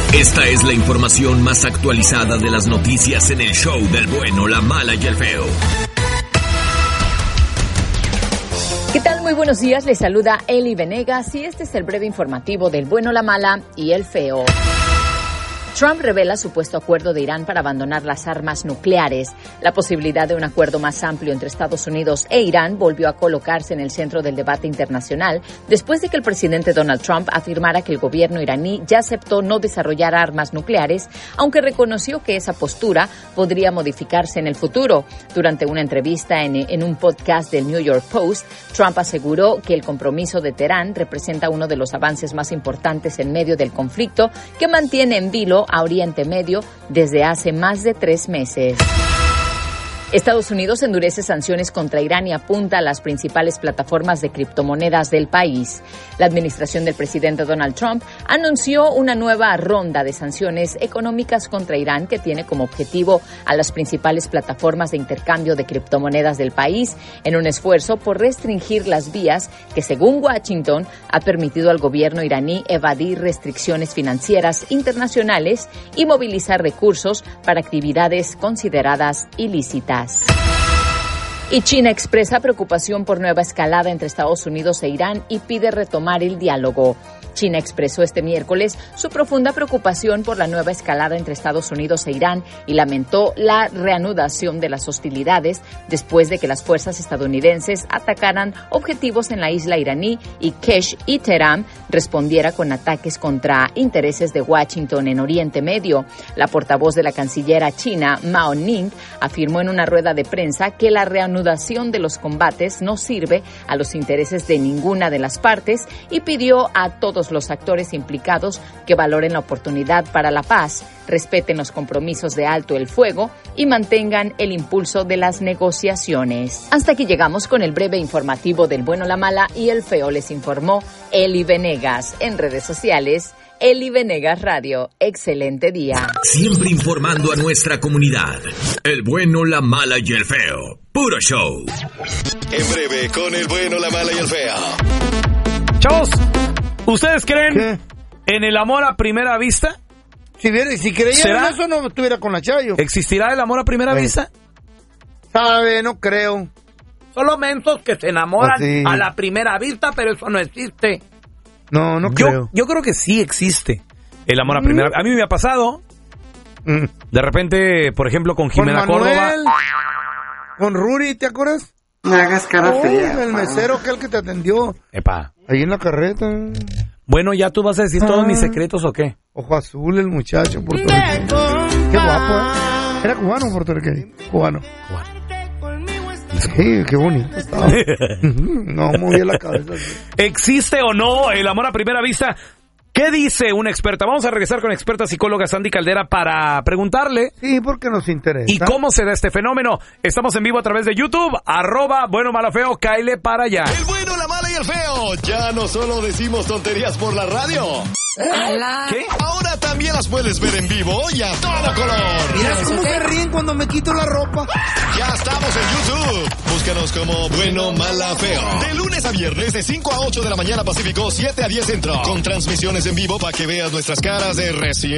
Esta es la información más actualizada de las noticias en el show del bueno, la mala y el feo. ¿Qué tal? Muy buenos días, les saluda Eli Venegas y este es el breve informativo del bueno, la mala y el feo. Trump revela supuesto acuerdo de Irán para abandonar las armas nucleares. La posibilidad de un acuerdo más amplio entre Estados Unidos e Irán volvió a colocarse en el centro del debate internacional después de que el presidente Donald Trump afirmara que el gobierno iraní ya aceptó no desarrollar armas nucleares, aunque reconoció que esa postura podría modificarse en el futuro. Durante una entrevista en un podcast del New York Post, Trump aseguró que el compromiso de Teherán representa uno de los avances más importantes en medio del conflicto que mantiene en vilo a Oriente Medio desde hace más de 3 meses. Estados Unidos endurece sanciones contra Irán y apunta a las principales plataformas de criptomonedas del país. La administración del presidente Donald Trump anunció una nueva ronda de sanciones económicas contra Irán que tiene como objetivo a las principales plataformas de intercambio de criptomonedas del país en un esfuerzo por restringir las vías que, según Washington, ha permitido al gobierno iraní evadir restricciones financieras internacionales y movilizar recursos para actividades consideradas ilícitas. Y China expresa preocupación por nueva escalada entre Estados Unidos e Irán y pide retomar el diálogo. China expresó este miércoles su profunda preocupación por la nueva escalada entre Estados Unidos e Irán y lamentó la reanudación de las hostilidades después de que las fuerzas estadounidenses atacaran objetivos en la isla iraní y Kesh y Teherán respondiera con ataques contra intereses de Washington en Oriente Medio. La portavoz de la cancillera china, Mao Ning, afirmó en una rueda de prensa que la reanudación de los combates no sirve a los intereses de ninguna de las partes y pidió a todos los actores implicados que valoren la oportunidad para la paz, respeten los compromisos de alto el fuego y mantengan el impulso de las negociaciones. Hasta aquí llegamos con el breve informativo del bueno, la mala y el feo. Les informó Eli Venegas. En redes sociales, Eli Venegas Radio. Excelente día. Siempre informando a nuestra comunidad. El bueno, la mala y el feo. Puro show. En breve, con el bueno, la mala y el feo. Chavos, ¿ustedes creen en el amor a primera vista? Si creyeran eso, no estuviera con la Chayo. ¿Existirá el amor a primera vista? Sabe, no creo. Solo mensos que se enamoran a la primera vista, pero eso no existe. No creo. Yo creo que sí existe el amor a primera vista. A mí me ha pasado. De repente, por ejemplo, con Jimena Córdoba. Con Ruri, ¿te acuerdas? No hagas cara fea. El mesero aquel que te atendió. Epa. Ahí en la carreta. Bueno, ¿ya tú vas a decir todos mis secretos o qué? Ojo azul, el muchacho puertorriqueño. Qué guapo, Era cubano o puertorriqueño. Cubano. Sí, qué bonito estaba. No, movía la cabeza. ¿Existe o no el amor a primera vista? ¿Qué dice una experta? Vamos a regresar con experta psicóloga Sandy Caldera para preguntarle. Sí, porque nos interesa. ¿Y cómo se da este fenómeno? Estamos en vivo a través de YouTube, @bueno, malo, feo, cáele para allá. El bueno, la mala y el feo. Ya no solo decimos tonterías por la radio. ¿Qué? Ahora también las puedes ver en vivo y a todo color. Mira cómo se ríen cuando me quito la ropa. Ya estamos en YouTube. Búscanos como Bueno, Mala, Feo. De lunes a viernes de 5 a 8 de la mañana Pacífico, 7 a 10 Centro. Con transmisiones en vivo para que veas nuestras caras de recién